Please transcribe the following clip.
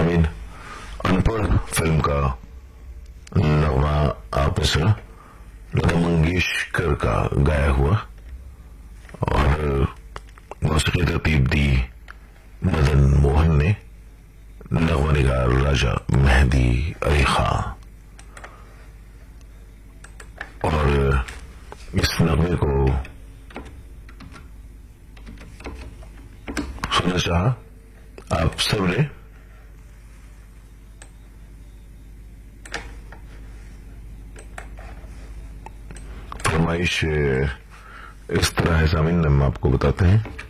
जामिन अनपढ़ फिल्म का नगमा आपने सुना, लता मंगेशकर का गाया हुआ, और मौसीकी तरतीब दी मदन मोहन ने, नगमा निगार राजा मेहदी अली खां। और इस नगमे को सुनना चाहा आप सब ने। फरमाइश इस तरह है, जामिन हम आपको बताते हैं।